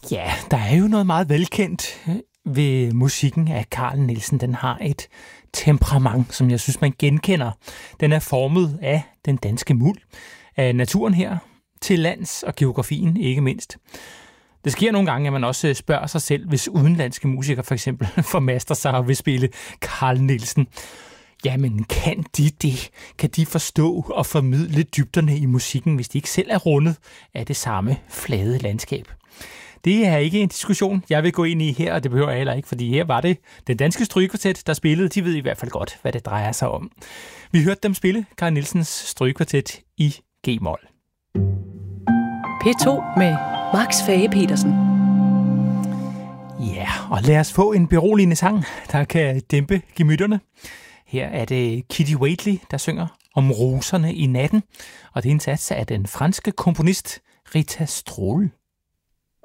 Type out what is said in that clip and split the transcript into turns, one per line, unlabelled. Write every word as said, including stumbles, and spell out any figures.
Ja, der er jo noget meget velkendt ved musikken af Carl Nielsen. Den har et temperament, som jeg synes, man genkender. Den er formet af den danske muld, af naturen her, til lands og geografien ikke mindst. Det sker nogle gange, at man også spørger sig selv, hvis udenlandske musikere for eksempel formaster sig og vil spille Carl Nielsen. Jamen, kan de det? Kan de forstå og formidle dybderne i musikken, hvis de ikke selv er rundet af det samme flade landskab? Det er ikke en diskussion, jeg vil gå ind i her, og det behøver jeg heller ikke, fordi her var det den danske strygekvartet, der spillede. De ved i hvert fald godt, hvad det drejer sig om. Vi hørte dem spille Carl Nielsens strygekvartet i G-mol.
P to med Max Fage-Petersen.
Ja, og lad os få en beroligende sang, der kan dæmpe gemytterne. Her er det Kitty Whately, der synger om roserne i natten, og det er en sats af den franske komponist Rita Strohl.